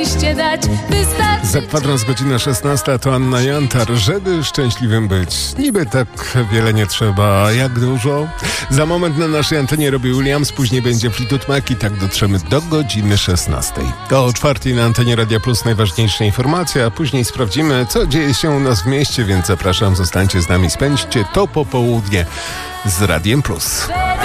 Za kwadrans godzina 16 to Anna Jantar. Żeby szczęśliwym być, niby tak wiele nie trzeba, a jak dużo? Za moment na naszej antenie Robbie Williams, później będzie Fleetwood Mac i tak dotrzemy do godziny 16. To o 4 na antenie Radia Plus najważniejsze informacje, a później sprawdzimy, co dzieje się u nas w mieście, więc zapraszam, zostańcie z nami, spędźcie to popołudnie z Radiem Plus.